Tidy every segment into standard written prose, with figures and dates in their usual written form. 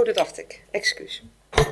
Oh, dat dacht ik. Excuus.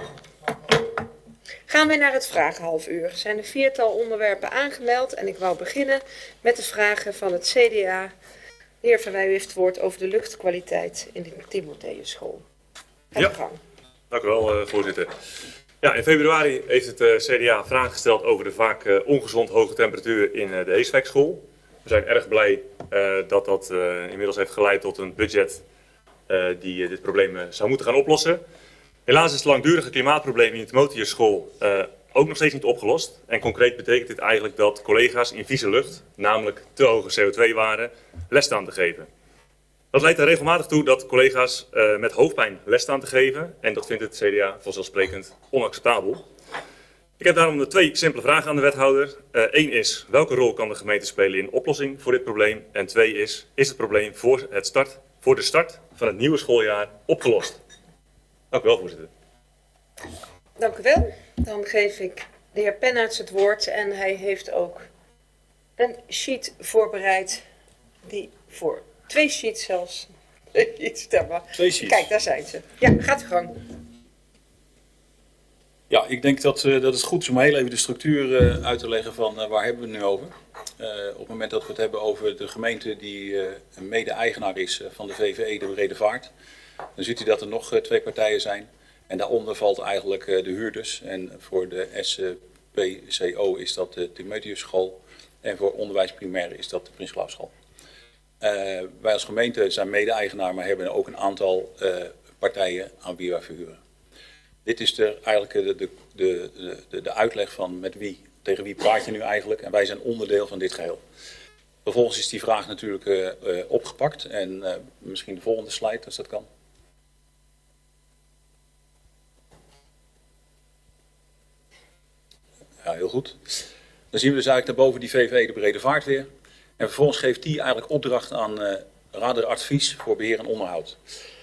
Gaan we naar het vragenhalfuur. Er zijn een viertal onderwerpen aangemeld en ik wou beginnen met de vragen van het CDA. De heer Verwij heeft het woord over de luchtkwaliteit in de Timotheüsschool. Ga je gang. Dank u wel, voorzitter. Ja, in februari heeft het CDA vragen gesteld over de vaak ongezond hoge temperatuur in de Heeswijkschool. We zijn erg blij dat dat inmiddels heeft geleid tot een budget die dit probleem zou moeten gaan oplossen. Helaas is het langdurige klimaatprobleem in de Timotheüsschool ook nog steeds niet opgelost. En concreet betekent dit eigenlijk dat collega's in vieze lucht, namelijk te hoge CO2-waarden, les staan te geven. Dat leidt er regelmatig toe dat collega's met hoofdpijn les staan te geven. En dat vindt het CDA vanzelfsprekend onacceptabel. Ik heb daarom 2 simpele vragen aan de wethouder. 1 is, welke rol kan de gemeente spelen in oplossing voor dit probleem? En 2 is het probleem voor de start van het nieuwe schooljaar opgelost? Dank u wel, voorzitter. Dank u wel. Dan geef ik de heer Pennaerts het woord en hij heeft ook een sheet voorbereid die voor 2 sheets zelfs iets stemmen. 2 sheets. Kijk, daar zijn ze. Ja, gaat uw gang. Ja, ik denk dat het goed is om heel even de structuur uit te leggen van waar hebben we het nu over. Op het moment dat we het hebben over de gemeente die een mede-eigenaar is van de VVE de Brede Vaart, dan ziet u dat er nog 2 partijen zijn. En daaronder valt eigenlijk de huurders. En voor de SPCO is dat de Timotheüsschool. En voor onderwijs primair is dat de Prins Clausschool. Wij als gemeente zijn mede-eigenaar, maar hebben ook een aantal partijen aan wie wij verhuren. Dit is eigenlijk de uitleg van tegen wie praat je nu eigenlijk. En wij zijn onderdeel van dit geheel. Vervolgens is die vraag natuurlijk opgepakt. En misschien de volgende slide, als dat kan. Ja, heel goed. Dan zien we dus eigenlijk daarboven die VVE de Brede Vaart weer. En vervolgens geeft die eigenlijk opdracht aan Radaradvies voor beheer en onderhoud.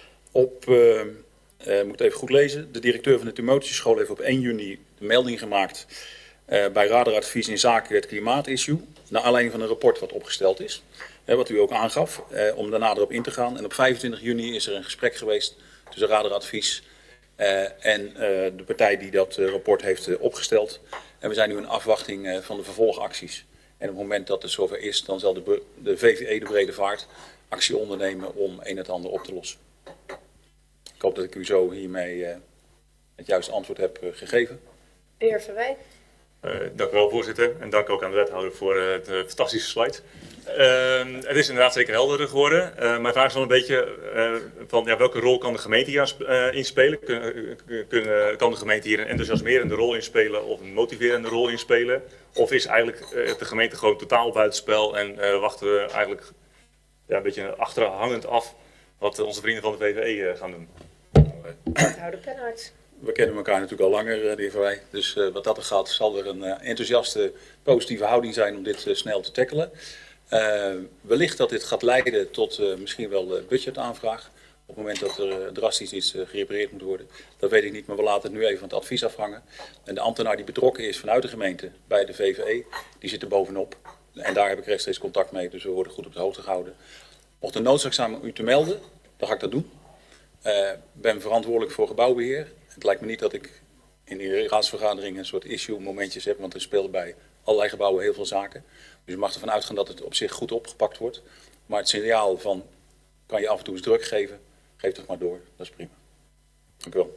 Moet ik even goed lezen. De directeur van de Timotheüsschool heeft op 1 juni de melding gemaakt bij Radaradvies in zaken het klimaatissue. Naar aanleiding van een rapport wat opgesteld is. Wat u ook aangaf, om daarna erop in te gaan. En op 25 juni is er een gesprek geweest tussen Radaradvies en de partij die dat rapport heeft opgesteld. En we zijn nu in afwachting van de vervolgacties. En op het moment dat het zover is, dan zal de VVE de Brede Vaart actie ondernemen om een en het ander op te lossen. Ik hoop dat ik u zo hiermee het juiste antwoord heb gegeven. De heer Verwij. Dank u wel, voorzitter. En dank ook aan de wethouder voor de fantastische slide. Het is inderdaad zeker helderder geworden. Mijn vraag is dan een beetje van welke rol kan de gemeente hier inspelen? Kan de gemeente hier een enthousiasmerende rol inspelen of een motiverende rol inspelen? Of is eigenlijk de gemeente gewoon totaal buitenspel en wachten we eigenlijk een beetje achterhangend af wat onze vrienden van de VVE gaan doen? Wethouder Pennaerts. We kennen elkaar natuurlijk al langer, de heer Verwij. Dus wat dat er gaat, zal er een enthousiaste, positieve houding zijn om dit snel te tackelen. Wellicht dat dit gaat leiden tot misschien wel budgetaanvraag. Op het moment dat er drastisch iets gerepareerd moet worden. Dat weet ik niet, maar we laten het nu even van het advies afhangen. En de ambtenaar die betrokken is vanuit de gemeente bij de VVE, die zit er bovenop. En daar heb ik rechtstreeks contact mee, dus we worden goed op de hoogte gehouden. Mocht er noodzaak zijn om u te melden, dan ga ik dat doen. Ik ben verantwoordelijk voor gebouwbeheer. Het lijkt me niet dat ik in die raadsvergadering een soort issue momentjes heb, want er spelen bij allerlei gebouwen heel veel zaken. Dus je mag ervan uitgaan dat het op zich goed opgepakt wordt. Maar het signaal van, kan je af en toe eens druk geven, geef het maar door. Dat is prima. Dank u wel.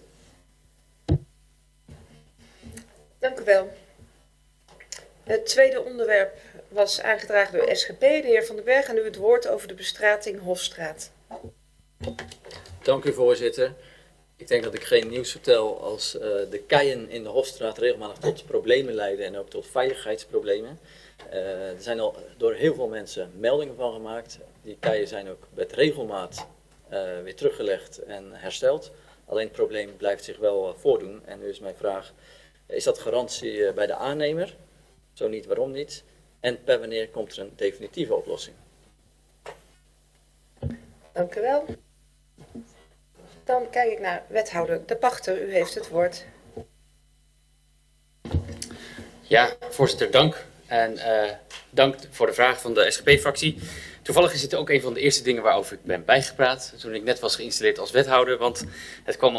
Dank u wel. Het tweede onderwerp was aangedragen door SGP. De heer Van den Berg, aan u het woord over de bestrating Hofstraat. Dank u, voorzitter. Ik denk dat ik geen nieuws vertel als de keien in de Hofstraat regelmatig tot problemen leiden en ook tot veiligheidsproblemen. Er zijn al door heel veel mensen meldingen van gemaakt. Die keien zijn ook met regelmaat weer teruggelegd en hersteld. Alleen het probleem blijft zich wel voordoen. En nu is mijn vraag, is dat garantie bij de aannemer? Zo niet, waarom niet? En per wanneer komt er een definitieve oplossing? Dank u wel. Dan kijk ik naar wethouder De Pachter. U heeft het woord. Ja, voorzitter, dank. En dank voor de vraag van de SGP-fractie. Toevallig is dit ook een van de eerste dingen waarover ik ben bijgepraat toen ik net was geïnstalleerd als wethouder. Want het kwam